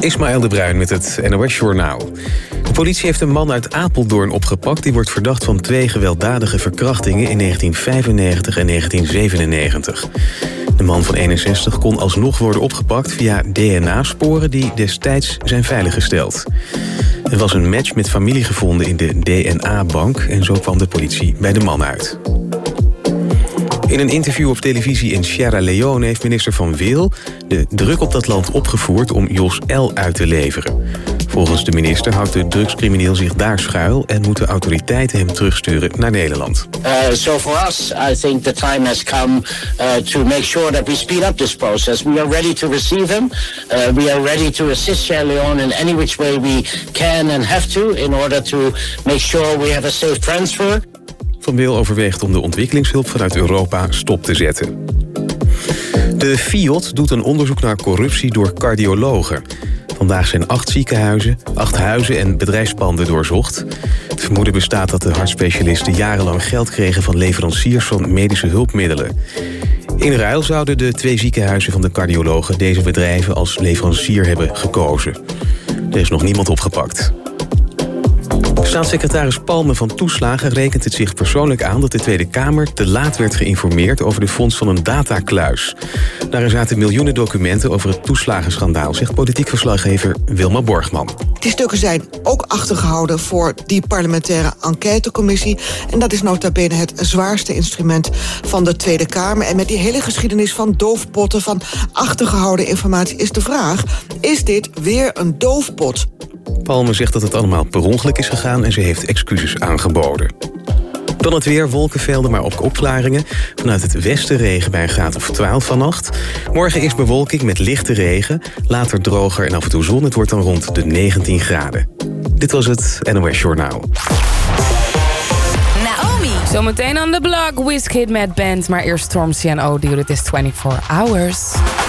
Ismaël de Bruin met het NOS-journaal. De politie heeft een man uit Apeldoorn opgepakt. Die wordt verdacht van 2 gewelddadige verkrachtingen in 1995 en 1997. De man van 61 kon alsnog worden opgepakt via DNA-sporen die destijds zijn veiliggesteld. Er was een match met familie gevonden in de DNA-bank en zo kwam de politie bij de man uit. In een interview op televisie in Sierra Leone heeft minister Van Wil de druk op dat land opgevoerd om Jos L. uit te leveren. Volgens de minister houdt de drugscrimineel zich daar schuil en moeten autoriteiten hem terugsturen naar Nederland. So for us, I think the time has come to make sure that we speed up this process. We are ready to receive him. We are ready to assist Sierra Leone in any which way we can and have to in order to make sure we have a safe transfer. Van Wil overweegt om de ontwikkelingshulp vanuit Europa stop te zetten. De FIOD doet een onderzoek naar corruptie door cardiologen. Vandaag zijn 8 huizen en bedrijfspanden doorzocht. Het vermoeden bestaat dat de hartspecialisten jarenlang geld kregen van leveranciers van medische hulpmiddelen. In ruil zouden de 2 ziekenhuizen van de cardiologen deze bedrijven als leverancier hebben gekozen. Er is nog niemand opgepakt. Staatssecretaris Palme van Toeslagen rekent het zich persoonlijk aan dat de Tweede Kamer te laat werd geïnformeerd over de vondst van een datakluis. Daarin zaten miljoenen documenten over het toeslagenschandaal, zegt politiek verslaggever Wilma Borgman. Die stukken zijn ook achtergehouden voor die parlementaire enquêtecommissie. En dat is nota bene het zwaarste instrument van de Tweede Kamer. En met die hele geschiedenis van doofpotten, van achtergehouden informatie, is de vraag: is dit weer een doofpot? Palme zegt dat het allemaal per ongeluk is gegaan en ze heeft excuses aangeboden. Dan het weer, wolkenvelden, maar ook opklaringen. Vanuit het westen regen bij een graad of 12 vannacht. Morgen is bewolking met lichte regen. Later droger en af en toe zon. Het wordt dan rond de 19 graden. Dit was het NOS Journaal. Naomi. Zometeen aan de blog, Wizkid met Band. Maar eerst Stormzy en O'Deal. Dit is 24 Hours.